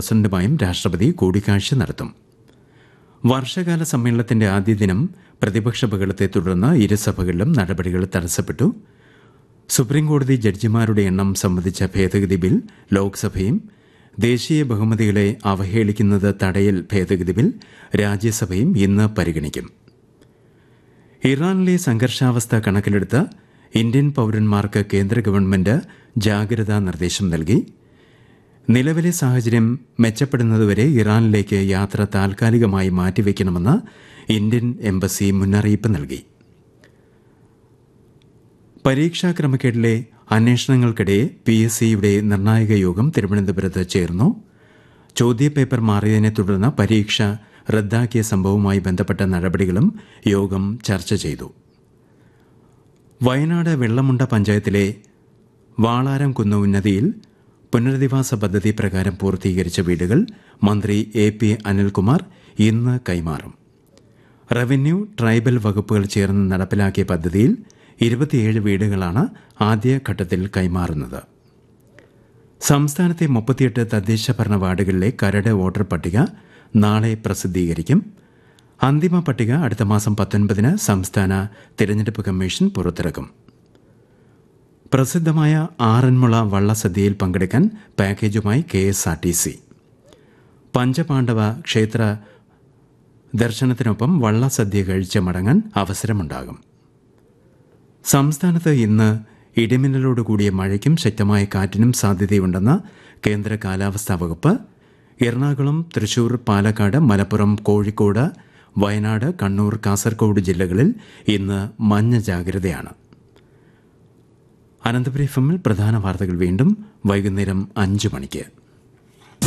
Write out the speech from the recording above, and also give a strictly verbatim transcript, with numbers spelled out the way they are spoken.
പ്രസിഡന്റുമായും രാഷ്ട്രപതി കൂടിക്കാഴ്ച നടത്തും. വർഷകാല സമ്മേളനത്തിന്റെ ആദ്യ ദിനം പ്രതിപക്ഷ ബഹളത്തെ തുടർന്ന് ഇരുസഭകളിലും നടപടികൾ തടസ്സപ്പെട്ടു. സുപ്രീംകോടതി ജഡ്ജിമാരുടെ എണ്ണം സംബന്ധിച്ച ഭേദഗതി ബിൽ ലോക്സഭയും ദേശീയ ബഹുമതികളെ അവഹേളിക്കുന്നത് തടയൽ ഭേദഗതി ബിൽ രാജ്യസഭയും ഇന്ന് പരിഗണിക്കും. ഇറാനിലെ സംഘർഷാവസ്ഥ കണക്കിലെടുത്ത് ഇന്ത്യൻ പൌരന്മാർക്ക് കേന്ദ്ര ഗവൺമെന്റ് ജാഗ്രതാ നിർദ്ദേശം നൽകി. നിലവിലെ സാഹചര്യം മെച്ചപ്പെടുന്നതുവരെ ഇറാനിലേക്ക് യാത്ര താൽക്കാലികമായി മാറ്റിവെക്കണമെന്ന് ഇന്ത്യൻ എംബസി മുന്നറിയിപ്പ് നൽകി. പരീക്ഷാ ക്രമക്കേടിലെ അന്വേഷണങ്ങൾക്കിടെ പി എസ് സിയുടെ നിർണായക യോഗം തിരുവനന്തപുരത്ത് ചേർന്നു. ചോദ്യപേപ്പർ മാറിയതിനെ തുടർന്ന് പരീക്ഷ റദ്ദാക്കിയ സംഭവവുമായി ബന്ധപ്പെട്ട നടപടികളും യോഗം ചർച്ച ചെയ്തു. വയനാട് വെള്ളമുണ്ട പഞ്ചായത്തിലെ വാളാരം കുന്ന് ഉന്നതിയിൽ പുനരധിവാസ പദ്ധതി പ്രകാരം പൂർത്തീകരിച്ച വീടുകൾ മന്ത്രി എ പി അനിൽകുമാർ ഇന്ന് കൈമാറും. റവന്യൂ, ട്രൈബൽ വകുപ്പുകൾ ചേർന്ന് നടപ്പിലാക്കിയ പദ്ധതിയിൽ ഇരുപത്തിയേഴ് വീടുകളാണ് ആദ്യഘട്ടത്തിൽ കൈമാറുന്നത്. സംസ്ഥാനത്തെ മുപ്പത്തിയെട്ട് തദ്ദേശ ഭരണ വാർഡുകളിലെ കരട് വോട്ടർ പട്ടിക നാളെ പ്രസിദ്ധീകരിക്കും. അന്തിമ പട്ടിക അടുത്ത മാസം പത്തൊൻപതിന് സംസ്ഥാന തിരഞ്ഞെടുപ്പ് കമ്മീഷൻ പുറത്തിറക്കും. പ്രസിദ്ധമായ ആറന്മുള വള്ളസദ്യയിൽ പങ്കെടുക്കാൻ പാക്കേജുമായി K S R T C. പഞ്ചപാണ്ഡവ ക്ഷേത്ര ദർശനത്തിനൊപ്പം വള്ളസദ്യ കഴിച്ച് മടങ്ങാൻ അവസരമുണ്ടാകും. സംസ്ഥാനത്ത് ഇന്ന് ഇടിമിന്നലോടുകൂടിയ മഴയ്ക്കും ശക്തമായ കാറ്റിനും സാധ്യതയുണ്ടെന്ന് കേന്ദ്ര കാലാവസ്ഥാ വകുപ്പ്. എറണാകുളം, തൃശൂർ, പാലക്കാട്, മലപ്പുറം, കോഴിക്കോട്, വയനാട്, കണ്ണൂർ, കാസർഗോഡ് ജില്ലകളിൽ ഇന്ന് മഞ്ഞ ജാഗ്രതയാണ്. അനന്തപുരി എഫ് എമ്മിൽ പ്രധാന വാർത്തകൾ വീണ്ടും വൈകുന്നേരം അഞ്ച് മണിക്ക്.